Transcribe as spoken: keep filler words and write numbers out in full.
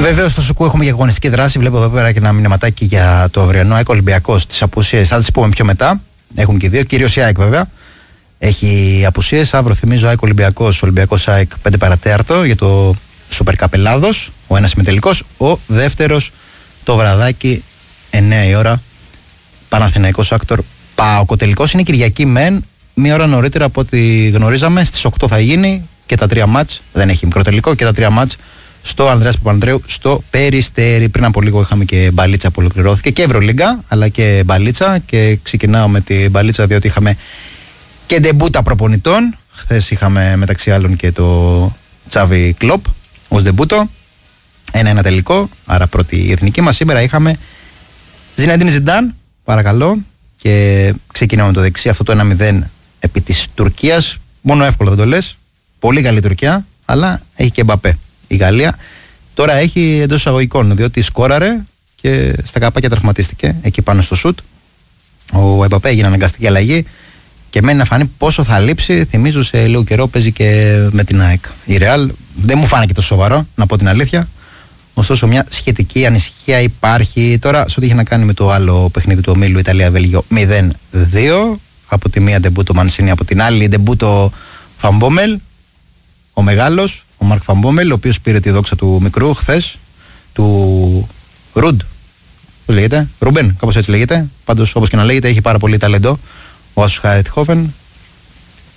Βεβαίως στο Σουκού έχουμε και αγωνιστική δράση. Βλέπω εδώ πέρα και ένα μηνυματάκι για το αυριανό ΑΕΚ Ολυμπιακός. Τις απουσίες θα τις πούμε πιο μετά. Έχουμε και δύο. Κυρίως η ΑΕΚ βέβαια. Έχει απουσίες. Αύριο θυμίζω ΑΕΚ Ολυμπιακός. Ολυμπιακός ΑΕΚ πέντε παρατέταρτο για το Σούπερ Καπ Ελλάδος. Ο ένας ημιτελικός. Ο δεύτερος το βραδάκι εννιά η ώρα. Παναθηναϊκός Άκτορ ΠΑΟΚ. Ο τελικός είναι Κυριακή μεν. Μία ώρα νωρίτερα από ό,τι γνωρίζαμε. Στις οκτώ θα γίνει και τα τρία μάτς. Δεν έχει μικρό τελικό και τα τρία μάτς στο Ανδρέας Παπανδρέου στο Περιστέρι. Πριν από λίγο είχαμε και μπαλίτσα που ολοκληρώθηκε και Ευρωλίγκα αλλά και μπαλίτσα. Και ξεκινάω με την μπαλίτσα διότι είχαμε και ντεμπούτα προπονητών. Χθες είχαμε μεταξύ άλλων και το Τσάβι Κλοπ ως ντεμπούτο. Ένα-ένα τελικό, άρα πρώτη η εθνική μας. Σήμερα είχαμε Ζινέντιν Ζιντάν, παρακαλώ. Και ξεκινάμε με το δεξί, αυτό το ένα μηδέν επί της Τουρκίας. Μόνο εύκολο δεν το λες. Πολύ καλή Τουρκία, αλλά έχει και Μπαπέ. Η Γαλλία τώρα έχει εντός εισαγωγικών, διότι σκόραρε και στα καπάκια τραυματίστηκε εκεί πάνω στο σουτ. Ο Εμπαπέ έγινε αναγκαστική αλλαγή και μένει να φανεί πόσο θα λείψει. Θυμίζω σε λίγο καιρό παίζει και με την ΑΕΚ. Η Ρεάλ δεν μου φάνηκε τόσο σοβαρό, να πω την αλήθεια. Ωστόσο, μια σχετική ανησυχία υπάρχει. Τώρα, σε ό,τι είχε να κάνει με το άλλο παιχνίδι του ομίλου Ιταλία-Βέλγιο μηδέν δύο. Από τη μία ντεμπούτο Μανσίνη, από την άλλη ντεμπούτο Φαμπόμελ. Ο μεγάλος, ο Μαρκ Φαμπόμελ, ο οποίος πήρε τη δόξα του μικρού χθες, του Ρουντ. Πώς λέγεται, Ρούμπεν, κάπως έτσι λέγεται. Πάντως, όπως και να λέγεται, έχει πάρα πολύ ταλέντο. Ο Άσος Χάιτχόφεν